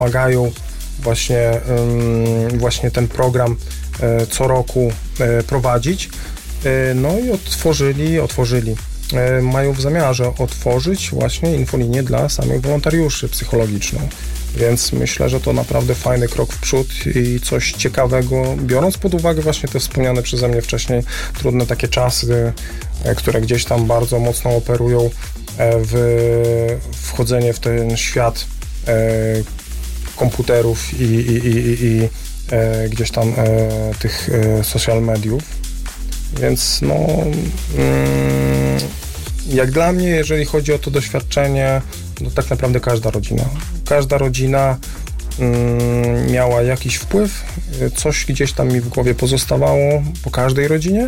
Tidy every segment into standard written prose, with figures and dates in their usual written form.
pomagają właśnie ten program co roku prowadzić. No i otworzyli. Mają w zamiarze otworzyć właśnie infolinię dla samych wolontariuszy psychologiczną. Więc myślę, że to naprawdę fajny krok w przód i coś ciekawego, biorąc pod uwagę właśnie te wspomniane przeze mnie wcześniej trudne takie czasy, które gdzieś tam bardzo mocno operują w wchodzenie w ten świat komputerów i gdzieś tam tych social mediów. Więc jak dla mnie, jeżeli chodzi o to doświadczenie, to tak naprawdę każda rodzina miała jakiś wpływ, coś gdzieś tam mi w głowie pozostawało po każdej rodzinie,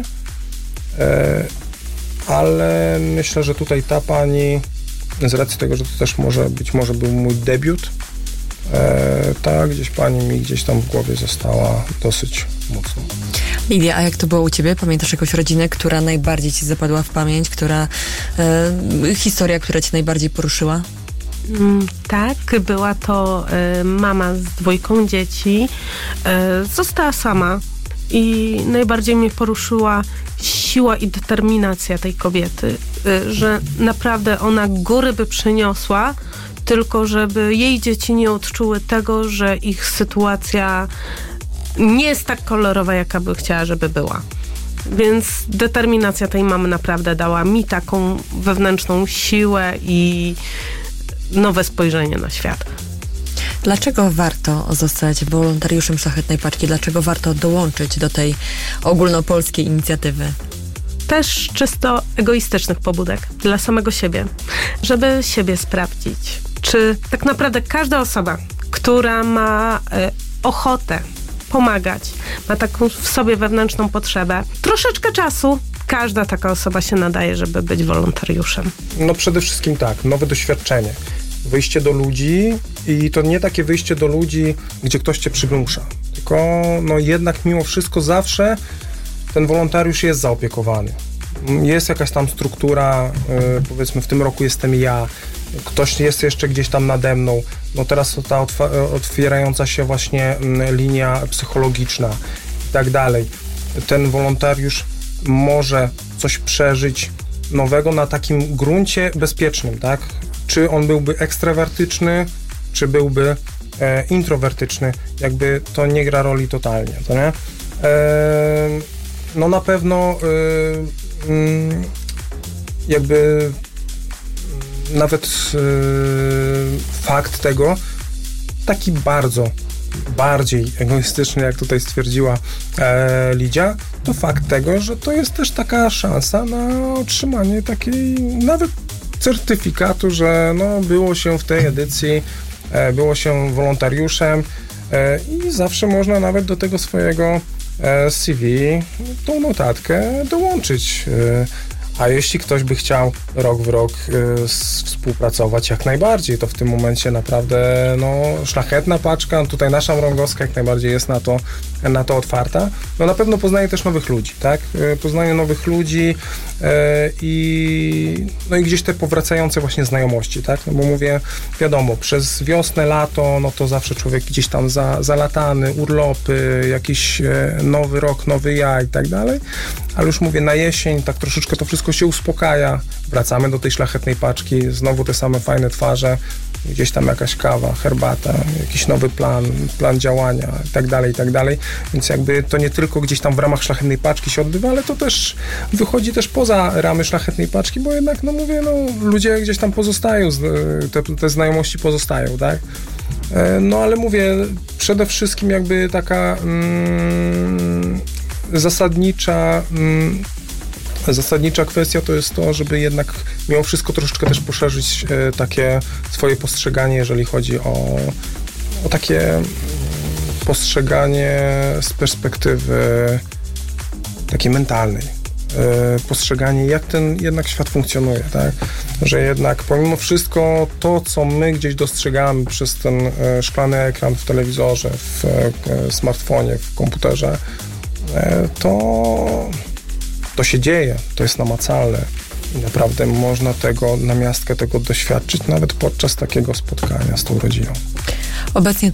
ale myślę, że tutaj ta pani, z racji tego, że to też być może był mój debiut, ta gdzieś pani mi gdzieś tam w głowie została dosyć mocno. Lidia, a jak to było u ciebie? Pamiętasz jakąś rodzinę, która najbardziej ci zapadła w pamięć, historia, która cię najbardziej poruszyła? Tak, była to mama z 2 dzieci. Została sama i najbardziej mnie poruszyła siła i determinacja tej kobiety, że naprawdę ona góry by przyniosła, tylko żeby jej dzieci nie odczuły tego, że ich sytuacja nie jest tak kolorowa, jaka by chciała, żeby była. Więc determinacja tej mamy naprawdę dała mi taką wewnętrzną siłę i nowe spojrzenie na świat. Dlaczego warto zostać wolontariuszem Szlachetnej Paczki? Dlaczego warto dołączyć do tej ogólnopolskiej inicjatywy? Też czysto egoistycznych pobudek dla samego siebie, żeby siebie sprawdzić. Czy tak naprawdę każda osoba, która ma ochotę pomagać, ma taką w sobie wewnętrzną potrzebę, troszeczkę czasu, każda taka osoba się nadaje, żeby być wolontariuszem. No przede wszystkim tak, nowe doświadczenie. Wyjście do ludzi i to nie takie wyjście do ludzi, gdzie ktoś cię przygląsza, tylko jednak mimo wszystko zawsze ten wolontariusz jest zaopiekowany. Jest jakaś tam struktura, powiedzmy w tym roku jestem ja, ktoś jest jeszcze gdzieś tam nade mną, teraz ta otwierająca się właśnie linia psychologiczna i tak dalej. Ten wolontariusz może coś przeżyć nowego na takim gruncie bezpiecznym, tak? Czy on byłby ekstrawertyczny, czy byłby introwertyczny, jakby to nie gra roli totalnie, to nie? Na pewno jakby nawet fakt tego, taki bardziej egoistyczny, jak tutaj stwierdziła Lidia, to fakt tego, że to jest też taka szansa na otrzymanie takiej nawet certyfikatu, że było się w tej edycji, było się wolontariuszem i zawsze można nawet do tego swojego CV tą notatkę dołączyć. A jeśli ktoś by chciał rok w rok współpracować, jak najbardziej, to w tym momencie naprawdę Szlachetna Paczka, tutaj nasza Mrągowska jak najbardziej jest na to otwarta. Na pewno poznaje też nowych ludzi, tak? Poznaje nowych ludzi i gdzieś te powracające właśnie znajomości, tak? Bo mówię, wiadomo, przez wiosnę, lato, to zawsze człowiek gdzieś tam zalatany, urlopy, jakiś nowy rok, nowy ja i tak dalej, ale już mówię, na jesień tak troszeczkę to wszystko się uspokaja, wracamy do tej Szlachetnej Paczki, znowu te same fajne twarze, gdzieś tam jakaś kawa, herbata, jakiś nowy plan działania i tak dalej, więc jakby to nie tylko gdzieś tam w ramach Szlachetnej Paczki się odbywa, ale to też wychodzi też poza ramy Szlachetnej Paczki, bo jednak, ludzie gdzieś tam pozostają, te znajomości pozostają, tak? Ale mówię, przede wszystkim jakby taka zasadnicza kwestia to jest to, żeby jednak mimo wszystko troszeczkę też poszerzyć takie swoje postrzeganie, jeżeli chodzi o takie postrzeganie z perspektywy takiej mentalnej. Postrzeganie, jak ten jednak świat funkcjonuje, tak? Że jednak pomimo wszystko to, co my gdzieś dostrzegamy przez ten szklany ekran w telewizorze, w smartfonie, w komputerze, to się dzieje, to jest namacalne I naprawdę można namiastkę tego doświadczyć nawet podczas takiego spotkania z tą rodziną. Obecnie